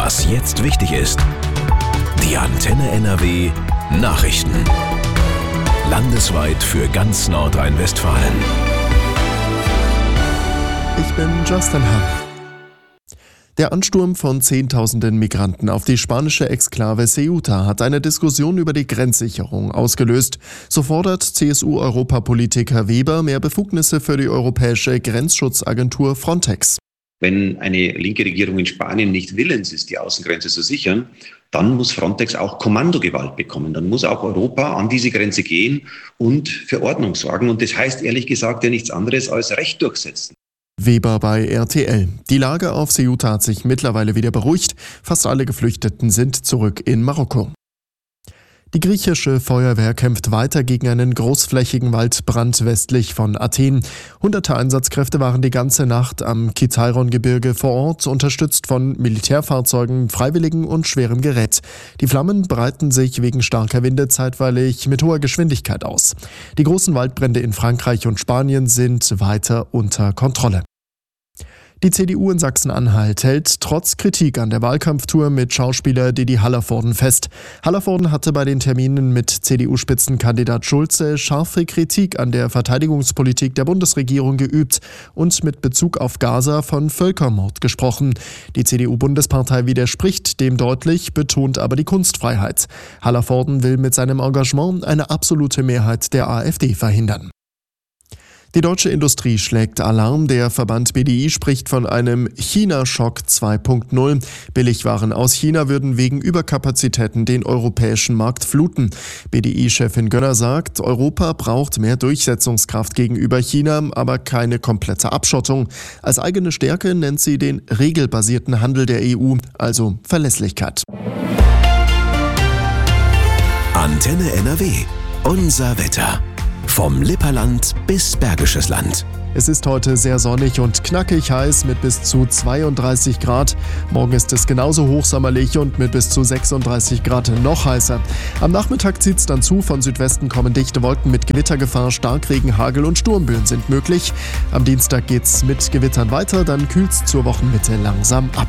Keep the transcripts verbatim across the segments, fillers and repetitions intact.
Was jetzt wichtig ist. Die Antenne N R W Nachrichten. Landesweit für ganz Nordrhein-Westfalen. Ich bin Justin Hahn. Der Ansturm von Zehntausenden Migranten auf die spanische Exklave Ceuta hat eine Diskussion über die Grenzsicherung ausgelöst. So fordert C S U-Europapolitiker Weber mehr Befugnisse für die europäische Grenzschutzagentur Frontex. Wenn eine linke Regierung in Spanien nicht willens ist, die Außengrenze zu sichern, dann muss Frontex auch Kommandogewalt bekommen. Dann muss auch Europa an diese Grenze gehen und für Ordnung sorgen. Und das heißt ehrlich gesagt ja nichts anderes als Recht durchsetzen. Weber bei R T L. Die Lage auf Ceuta hat sich mittlerweile wieder beruhigt. Fast alle Geflüchteten sind zurück in Marokko. Die griechische Feuerwehr kämpft weiter gegen einen großflächigen Waldbrand westlich von Athen. Hunderte Einsatzkräfte waren die ganze Nacht am Kitairon-Gebirge vor Ort, unterstützt von Militärfahrzeugen, Freiwilligen und schwerem Gerät. Die Flammen breiten sich wegen starker Winde zeitweilig mit hoher Geschwindigkeit aus. Die großen Waldbrände in Frankreich und Spanien sind weiter unter Kontrolle. Die C D U in Sachsen-Anhalt hält trotz Kritik an der Wahlkampftour mit Schauspieler Didi Hallervorden fest. Hallervorden hatte bei den Terminen mit C D U-Spitzenkandidat Schulze scharfe Kritik an der Verteidigungspolitik der Bundesregierung geübt und mit Bezug auf Gaza von Völkermord gesprochen. Die C D U-Bundespartei widerspricht dem deutlich, betont aber die Kunstfreiheit. Hallervorden will mit seinem Engagement eine absolute Mehrheit der AfD verhindern. Die deutsche Industrie schlägt Alarm. Der Verband B D I spricht von einem China-Schock zwei Punkt null. Billigwaren aus China würden wegen Überkapazitäten den europäischen Markt fluten. B D I-Chefin Gönner sagt, Europa braucht mehr Durchsetzungskraft gegenüber China, aber keine komplette Abschottung. Als eigene Stärke nennt sie den regelbasierten Handel der E U, also Verlässlichkeit. Antenne N R W. Unser Wetter. Vom Lipperland bis Bergisches Land. Es ist heute sehr sonnig und knackig heiß mit bis zu zweiunddreißig Grad. Morgen ist es genauso hochsommerlich und mit bis zu sechsunddreißig Grad noch heißer. Am Nachmittag zieht es dann zu. Von Südwesten kommen dichte Wolken mit Gewittergefahr. Starkregen, Hagel und Sturmböen sind möglich. Am Dienstag geht's mit Gewittern weiter, dann kühlt's zur Wochenmitte langsam ab.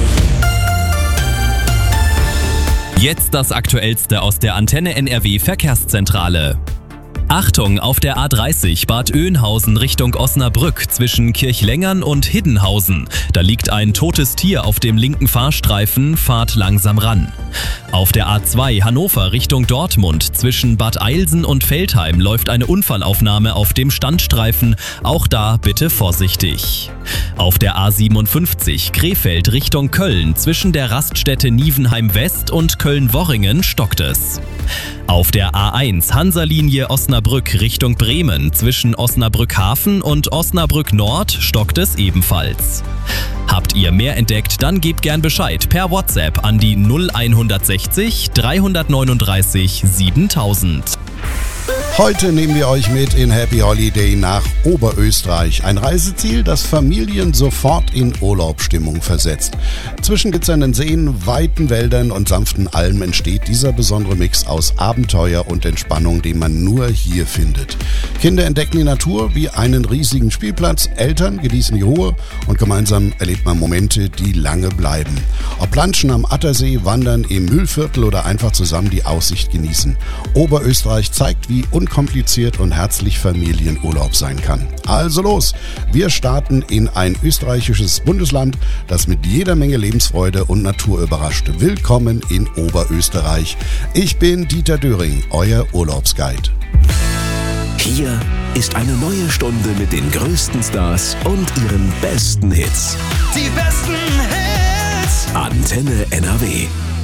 Jetzt das Aktuellste aus der Antenne N R W Verkehrszentrale. Achtung, auf der A dreißig Bad Oeynhausen Richtung Osnabrück zwischen Kirchlengern und Hiddenhausen. Da liegt ein totes Tier auf dem linken Fahrstreifen, fahrt langsam ran. Auf der A zwei Hannover Richtung Dortmund zwischen Bad Eilsen und Veltheim läuft eine Unfallaufnahme auf dem Standstreifen. Auch da bitte vorsichtig. Auf der A siebenundfünfzig Krefeld Richtung Köln zwischen der Raststätte Nievenheim West und Köln-Worringen stockt es. Auf der A eins Hansa-Linie Osnabrück Richtung Bremen zwischen Osnabrück Hafen und Osnabrück Nord stockt es ebenfalls. Habt ihr mehr entdeckt, dann gebt gern Bescheid per WhatsApp an die null hundertsechzig dreihundertneununddreißig siebentausend. Heute nehmen wir euch mit in Happy Holiday nach Oberösterreich. Ein Reiseziel, das Familien sofort in Urlaubsstimmung versetzt. Zwischen glitzernden Seen, weiten Wäldern und sanften Almen entsteht dieser besondere Mix aus Abenteuer und Entspannung, den man nur hier findet. Kinder entdecken die Natur wie einen riesigen Spielplatz, Eltern genießen die Ruhe und gemeinsam erlebt man Momente, die lange bleiben. Ob Planschen am Attersee, Wandern im Mühlviertel oder einfach zusammen die Aussicht genießen. Oberösterreich zeigt, wie unkompliziert und herzlich Familienurlaub sein kann. Also los, wir starten in ein österreichisches Bundesland, das mit jeder Menge Lebensfreude und Natur überrascht. Willkommen in Oberösterreich. Ich bin Dieter Döring, euer Urlaubsguide. Hier ist eine neue Stunde mit den größten Stars und ihren besten Hits. Die besten Hits. Antenne N R W.